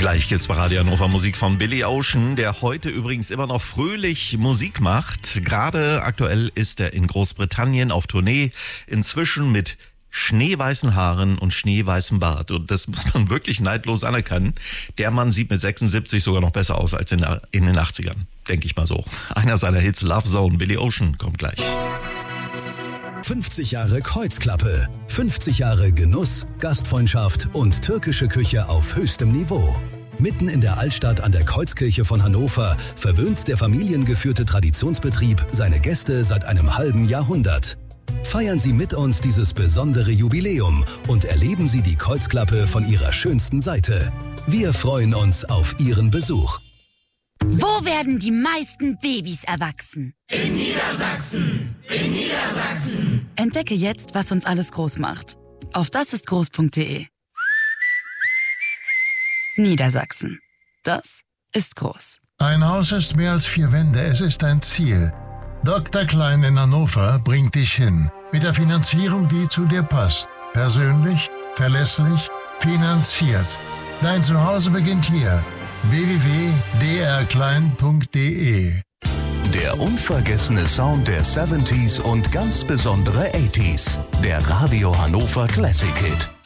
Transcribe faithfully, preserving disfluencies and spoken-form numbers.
Gleich gibt's bei Radio Hannover Musik von Billy Ocean, der heute übrigens immer noch fröhlich Musik macht. Gerade aktuell ist er in Großbritannien auf Tournee, inzwischen mit schneeweißen Haaren und schneeweißem Bart. Und das muss man wirklich neidlos anerkennen. Der Mann sieht mit sechsundsiebzig sogar noch besser aus als in, in den achtzigern. Denke ich mal so. Einer seiner Hits, Love Zone, Billy Ocean, kommt gleich. fünfzig Jahre Kreuzklappe. fünfzig Jahre Genuss, Gastfreundschaft und türkische Küche auf höchstem Niveau. Mitten in der Altstadt an der Kreuzkirche von Hannover verwöhnt der familiengeführte Traditionsbetrieb seine Gäste seit einem halben Jahrhundert. Feiern Sie mit uns dieses besondere Jubiläum und erleben Sie die Kreuzklappe von ihrer schönsten Seite. Wir freuen uns auf Ihren Besuch. Wo werden die meisten Babys erwachsen? In Niedersachsen! In Niedersachsen! Entdecke jetzt, was uns alles groß macht. Auf dasistgroß punkt de. Niedersachsen. Das ist groß. Ein Haus ist mehr als vier Wände, es ist ein Ziel. Doktor Klein in Hannover bringt dich hin. Mit der Finanzierung, die zu dir passt. Persönlich, verlässlich, finanziert. Dein Zuhause beginnt hier. w w w punkt d r klein punkt de. Der unvergessene Sound der siebziger und ganz besondere achtziger. Der Radio Hannover Classic Hit.